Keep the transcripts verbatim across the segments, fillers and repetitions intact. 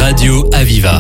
Radio Aviva.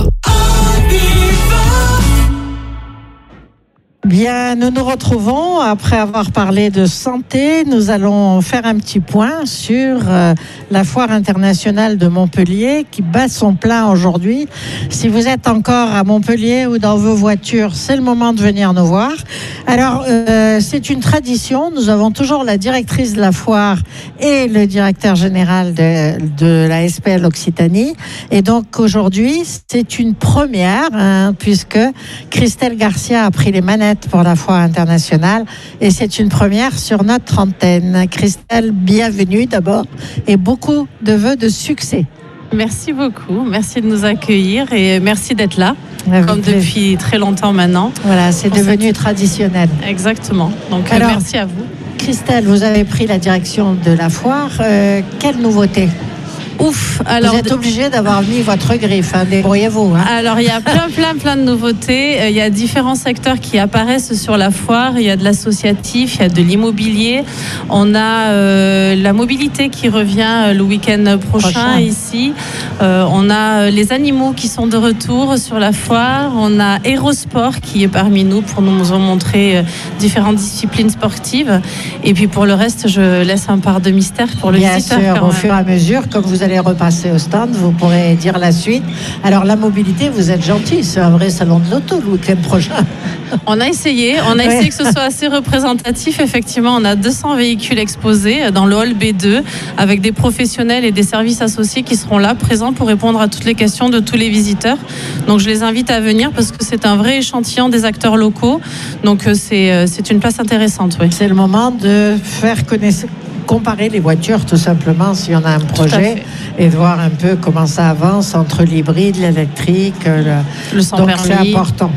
Bien, nous nous retrouvons après avoir parlé de santé. Nous allons faire un petit point sur euh, la foire internationale de Montpellier qui bat son plein aujourd'hui. Si vous êtes encore à Montpellier ou dans vos voitures, c'est le moment de venir nous voir. Alors, euh, c'est une tradition. Nous avons toujours la directrice de la foire et le directeur général de, de la S P L Occitanie. Et donc, aujourd'hui, c'est une première, hein, puisque Christelle Garcia a pris les manettes pour la foire internationale et c'est une première sur notre antenne. Christelle, bienvenue d'abord et beaucoup de vœux de succès. Merci beaucoup, merci de nous accueillir et merci d'être là, Avec comme plaisir. depuis très longtemps maintenant. Voilà, c'est devenu traditionnel. Exactement, donc Alors, merci à vous. Christelle, vous avez pris la direction de la foire. Euh, quelle nouveauté ? Ouf, alors vous êtes obligé d'avoir mis votre griffe, hein, débrouillez-vous. Hein. Alors il y a plein plein plein de nouveautés, il y a différents secteurs qui apparaissent sur la foire, il y a de l'associatif, il y a de l'immobilier, on a euh, la mobilité qui revient le week-end prochain, prochain. ici, euh, on a les animaux qui sont de retour sur la foire, on a Aérosport qui est parmi nous pour nous montrer différentes disciplines sportives et puis pour le reste je laisse un part de mystère pour le Bien visiteur. Bien sûr, au fur et à mesure, comme vous allez repasser au stand, vous pourrez dire la suite. Alors la mobilité, vous êtes gentil, c'est un vrai salon de l'auto le week-end prochain. On a essayé, on a essayé ouais. que ce soit assez représentatif. Effectivement, on a deux cents véhicules exposés dans le hall B deux avec des professionnels et des services associés qui seront là, présents pour répondre à toutes les questions de tous les visiteurs. Donc je les invite à venir parce que c'est un vrai échantillon des acteurs locaux. Donc c'est, c'est une place intéressante. Oui. C'est le moment de faire connaître, comparer les voitures tout simplement si on a un projet et de voir un peu comment ça avance entre l'hybride, l'électrique, le, le sans donc permis. C'est important.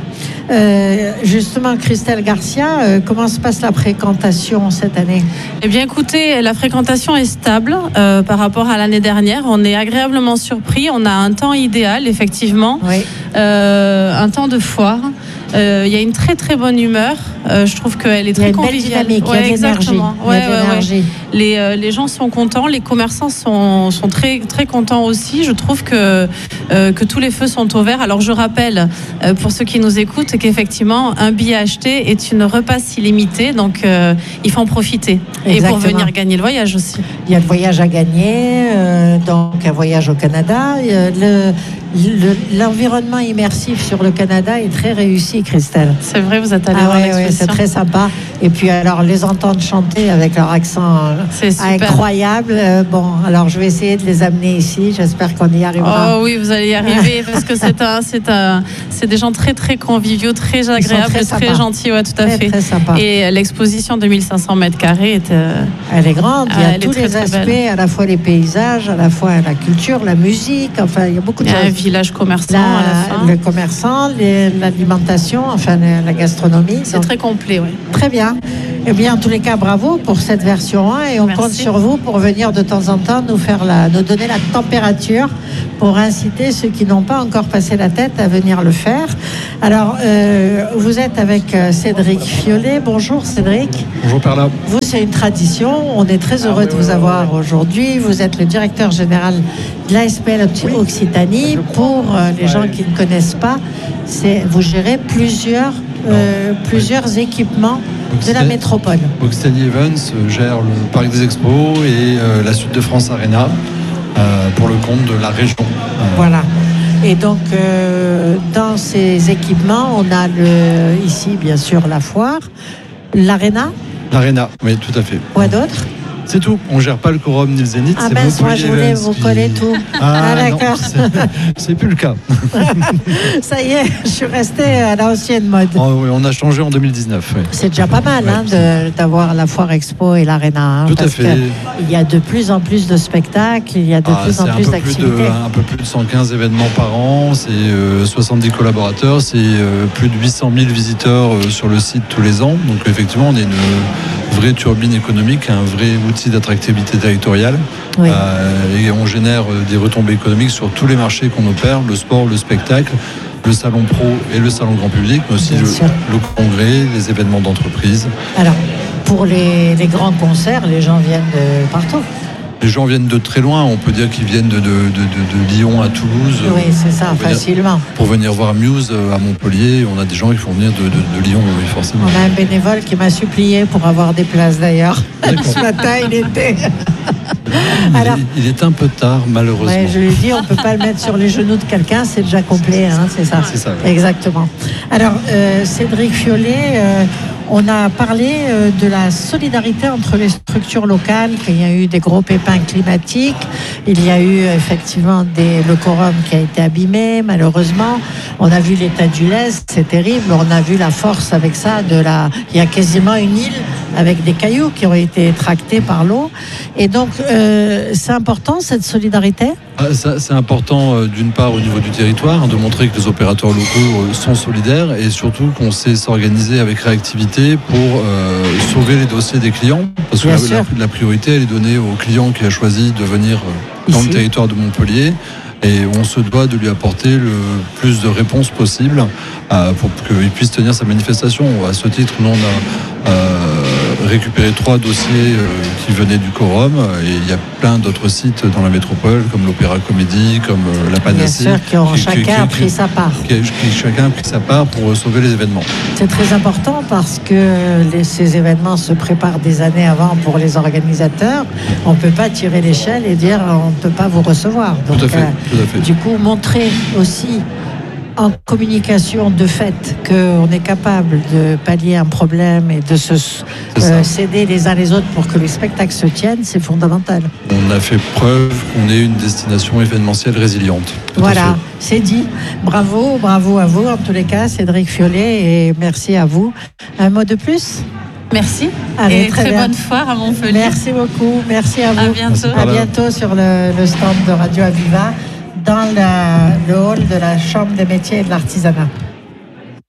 Euh, justement, Christelle Garcia, euh, comment se passe la fréquentation cette année ? Eh bien, écoutez, la fréquentation est stable euh, par rapport à l'année dernière. On est agréablement surpris. On a un temps idéal, effectivement, oui. euh, un temps de foire. Il euh, y a une très très bonne humeur. Euh, je trouve qu'elle est très conviviale. Il y a une belle dynamique, ouais, il y a de l'énergie. Ouais, il y a de ouais, l'énergie. Ouais. Les, euh, les gens sont contents, les commerçants sont, sont très, très contents aussi. Je trouve que, euh, que tous les feux sont au vert. Alors je rappelle, euh, pour ceux qui nous écoutent, qu'effectivement, un billet acheté est une repasse illimitée. Donc euh, il faut en profiter. Exactement. Et pour venir gagner le voyage aussi. Il y a le voyage à gagner, euh, donc un voyage au Canada. Euh, le, le, l'environnement immersif sur le Canada est très réussi, Christelle. C'est vrai, vous êtes allée ah voir ouais, l'exposition. Ouais, c'est très sympa. Et puis alors, les entendre chanter avec leur accent incroyable. Euh, bon, alors je vais essayer de les amener ici. J'espère qu'on y arrivera. Oh oui, vous allez y arriver parce que c'est un, c'est un, c'est des gens très très conviviaux, très agréables, très, très gentils, ouais, tout à très, fait. Très sympa. Et l'exposition de mille cinq cents mètres carrés est. Euh, elle est grande. Il y a tous très, les très aspects, belle. À la fois les paysages, à la fois la culture, la musique. Enfin, il y a beaucoup de il y a choses. Un village commerçant la, à la fin. Le commerçant, les, l'alimentation, enfin la gastronomie. C'est donc, très complet, oui. Très bien. Eh bien, en tous les cas, bravo pour cette version un et on Merci. compte sur vous pour venir de temps en temps nous faire la, nous donner la température pour inciter ceux qui n'ont pas encore passé la tête à venir le faire. Alors, euh, vous êtes avec Cédric Fiolet. Bonjour Cédric. Bonjour Perla. Vous, c'est une tradition. On est très heureux ah, de vous ouais, avoir ouais. aujourd'hui. Vous êtes le directeur général de l'A S P L oui. Occitanie. Pour euh, les ouais. gens qui ne connaissent pas, c'est, vous gérez plusieurs, euh, plusieurs ouais. équipements de la métropole. Occitanie Events gère le Parc des Expos et euh, la Suite de France Arena euh, pour le compte de la région. Euh, voilà. Et donc, euh, dans ces équipements, on a le, ici, bien sûr, la foire, l'Arena. L'Arena, oui, tout à fait. Quoi d'autre ? C'est tout. On ne gère pas le Quorum ni le Zénith. Ah c'est ben, moi je voulais vous qui... coller tout. Ah, ah d'accord. Non, c'est, c'est plus le cas. Ça y est, je suis restée à l'ancienne mode. Oh, oui, on a changé en deux mille dix-neuf. Oui. C'est déjà pas mal ouais, hein, de, d'avoir la Foire Expo et l'Arena. Hein, tout parce à fait. Il y a de plus en plus de spectacles, il y a de ah, plus en plus d'activités. Plus de, un peu plus de cent quinze événements par an, c'est euh, soixante-dix collaborateurs, c'est euh, plus de huit cent mille visiteurs euh, sur le site tous les ans. Donc effectivement, on est une vraie turbine économique, un vrai outil d'attractivité territoriale. Oui. Euh, et on génère des retombées économiques sur tous les marchés qu'on opère, le sport, le spectacle, le salon pro et le salon grand public, mais aussi le, le congrès, les événements d'entreprise. Alors, pour les, les grands concerts, les gens viennent de partout. les gens viennent de très loin. On peut dire qu'ils viennent de, de, de, de, de Lyon à Toulouse. Oui, c'est ça, pour facilement. Venir, pour venir voir Muse à Montpellier, on a des gens qui font venir de, de, de Lyon, oui, forcément. On a un bénévole qui m'a supplié pour avoir des places d'ailleurs. Ce matin, il était. Il, Alors, est, il est un peu tard, malheureusement. Ouais, je lui ai dit, on ne peut pas le mettre sur les genoux de quelqu'un, c'est déjà complet, hein, c'est ça. C'est ça. Ouais. Exactement. Alors, euh, Cédric Fiolet, euh, on a parlé euh, de la solidarité entre les structures locales, qu'il y a eu des gros pépins climatiques, il y a eu effectivement des, le quorum qui a été abîmé, malheureusement. On a vu l'état du lest, c'est terrible. On a vu la force avec ça de la. Il y a quasiment une île avec des cailloux qui ont été tractés par l'eau. Et donc, euh, c'est important cette solidarité ? Ah, ça, c'est important euh, d'une part au niveau du territoire, hein, de montrer que les opérateurs locaux euh, sont solidaires et surtout qu'on sait s'organiser avec réactivité pour euh, sauver les dossiers des clients. Parce que la, la, la priorité, elle est donnée au client qui a choisi de venir euh, dans Ici. le territoire de Montpellier. Et on se doit de lui apporter le plus de réponses possible euh, pour qu'il puisse tenir sa manifestation. À ce titre, nous, on a euh, récupéré trois dossiers euh, qui venaient du quorum. Et il y a plein d'autres sites dans la métropole, comme l'Opéra Comédie, comme euh, la Panacée. Bien sûr, qui ont qui, chacun qui, qui, pris sa part. Qui, qui, qui chacun a pris sa part pour sauver les événements. C'est très important parce que les, ces événements se préparent des années avant pour les organisateurs. On ne peut pas tirer l'échelle et dire on ne peut pas vous recevoir. Donc, Tout à fait. Euh, Du coup, montrer aussi en communication de fait qu'on est capable de pallier un problème et de se euh, céder les uns les autres pour que les spectacles se tiennent, c'est fondamental. On a fait preuve qu'on est une destination événementielle résiliente. Voilà, c'est dit. Bravo, bravo à vous en tous les cas, Cédric Fiolet, et merci à vous. Un mot de plus ? Merci. Allez, et très, très bonne foire à Montpellier. Merci beaucoup. Merci à vous. À bientôt. À bientôt sur le, le stand de Radio Aviva dans la, le hall de la Chambre des métiers et de l'artisanat.